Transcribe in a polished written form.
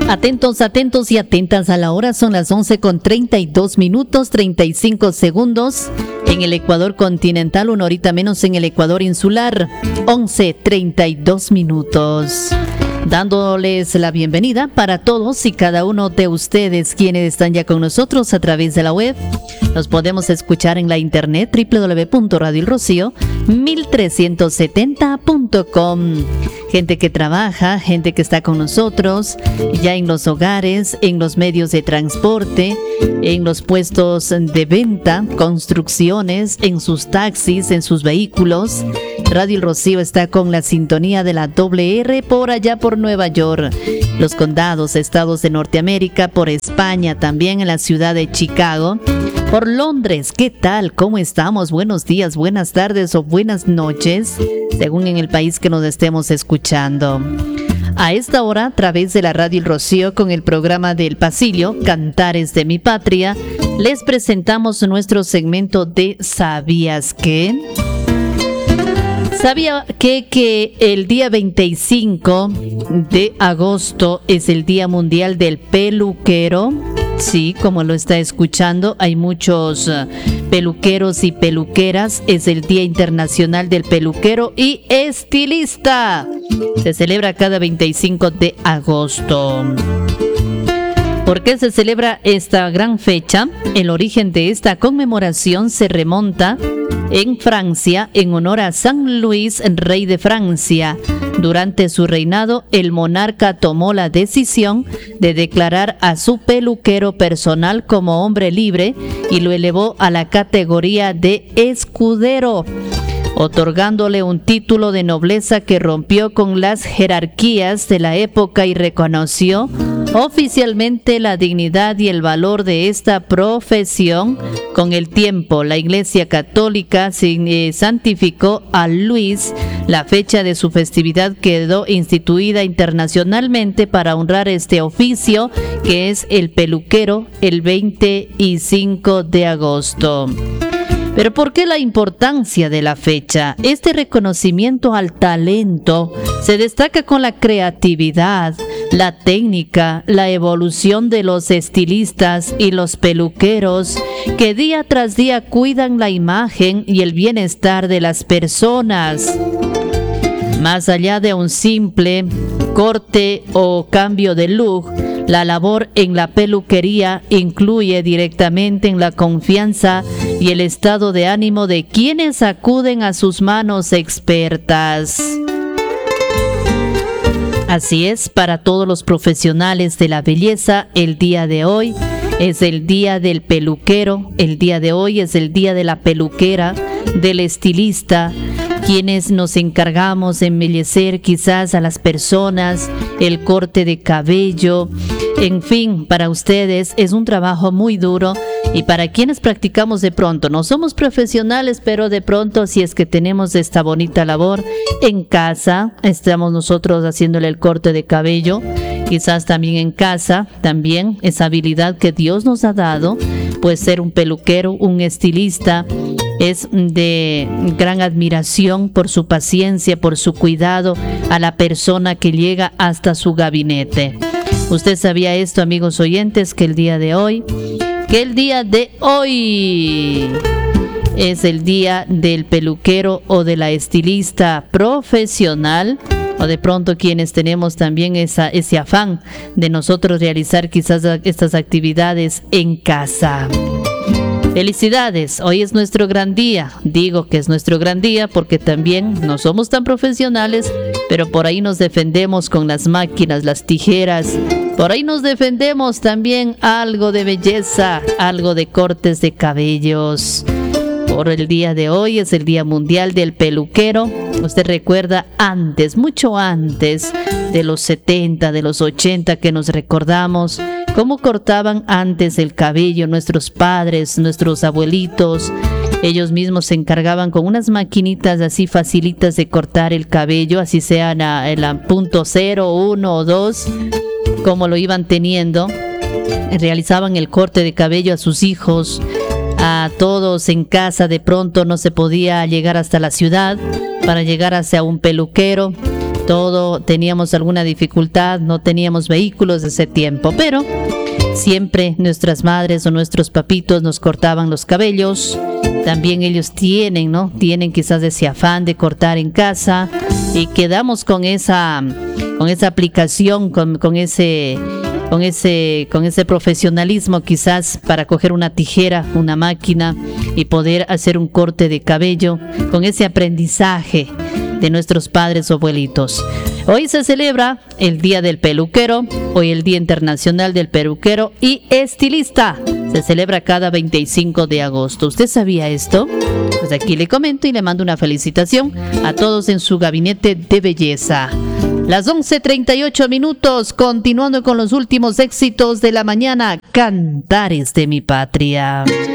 Atentos, atentos y atentas a la hora. Son las 11:32 35 segundos. En el Ecuador continental, una horita menos en el Ecuador insular. 11:32. Dándoles la bienvenida para todos y cada uno de ustedes quienes están ya con nosotros a través de la web. Nos podemos escuchar en la internet www.radioelrocío1370.com. Gente que trabaja, gente que está con nosotros ya en los hogares, en los medios de transporte, en los puestos de venta, construcciones, en sus taxis, en sus vehículos. Radio El Rocío está con la sintonía de la WR por allá por Nueva York, los condados, estados de Norteamérica, por España, también en la ciudad de Chicago, por Londres. ¿Qué tal? ¿Cómo estamos? Buenos días, buenas tardes o buenas noches, según en el país que nos estemos escuchando. A esta hora, a través de la Radio El Rocío, con el programa del Pasillo, Cantares de mi Patria, les presentamos nuestro segmento de ¿Sabías qué? ¿Sabía que el día 25 de agosto es el Día Mundial del Peluquero? Sí, como lo está escuchando, hay muchos peluqueros y peluqueras. Es el Día Internacional del Peluquero y Estilista. Se celebra cada 25 de agosto. ¿Por qué se celebra esta gran fecha? El origen de esta conmemoración se remonta en Francia en honor a San Luis, rey de Francia. Durante su reinado, el monarca tomó la decisión de declarar a su peluquero personal como hombre libre y lo elevó a la categoría de escudero, otorgándole un título de nobleza que rompió con las jerarquías de la época y reconoció oficialmente la dignidad y el valor de esta profesión. Con el tiempo, la Iglesia Católica santificó a Luis. La fecha de su festividad quedó instituida internacionalmente para honrar este oficio, que es el peluquero, el 25 de agosto. Pero ¿por qué la importancia de la fecha? Este reconocimiento al talento se destaca con la creatividad, la técnica, la evolución de los estilistas y los peluqueros que día tras día cuidan la imagen y el bienestar de las personas. Más allá de un simple corte o cambio de look, la labor en la peluquería incluye directamente en la confianza y el estado de ánimo de quienes acuden a sus manos expertas. Así es, para todos los profesionales de la belleza, el día de hoy es el día del peluquero, el día de hoy es el día de la peluquera, del estilista, quienes nos encargamos de embellecer quizás a las personas, el corte de cabello. En fin, para ustedes es un trabajo muy duro y para quienes practicamos de pronto, no somos profesionales, pero de pronto si es que tenemos esta bonita labor en casa, estamos nosotros haciéndole el corte de cabello, quizás también en casa, también esa habilidad que Dios nos ha dado, pues ser un peluquero, un estilista, es de gran admiración por su paciencia, por su cuidado a la persona que llega hasta su gabinete. ¿Usted sabía esto, amigos oyentes, que el día de hoy es el día del peluquero o de la estilista profesional? O de pronto quienes tenemos también ese afán de nosotros realizar quizás estas actividades en casa. Felicidades, hoy es nuestro gran día. Digo que es nuestro gran día porque también no somos tan profesionales, pero por ahí nos defendemos con las máquinas, las tijeras. Por ahí nos defendemos también algo de belleza, algo de cortes de cabellos. Por el día de hoy es el Día Mundial del Peluquero. Usted recuerda antes, mucho antes de los 70, de los 80 que nos recordamos cómo cortaban antes el cabello nuestros padres, nuestros abuelitos. Ellos mismos se encargaban con unas maquinitas así facilitas de cortar el cabello, así sean el punto 0, 1 o 2, como lo iban teniendo. Realizaban el corte de cabello a sus hijos, a todos en casa. De pronto no se podía llegar hasta la ciudad para llegar hacia un peluquero. todo teníamos alguna dificultad, no teníamos vehículos de ese tiempo, pero siempre nuestras madres o nuestros papitos nos cortaban los cabellos. También ellos tienen, ¿no? Tienen quizás ese afán de cortar en casa y quedamos con esa aplicación, con ese profesionalismo quizás para coger una tijera, una máquina y poder hacer un corte de cabello, con ese aprendizaje de nuestros padres o abuelitos. Hoy se celebra el Día del Peluquero, hoy el Día Internacional del Peluquero y Estilista. Se celebra cada 25 de agosto. ¿Usted sabía esto? Pues aquí le comento y le mando una felicitación a todos en su gabinete de belleza. Las 11:38 minutos, continuando con los últimos éxitos de la mañana, Cantares de mi Patria.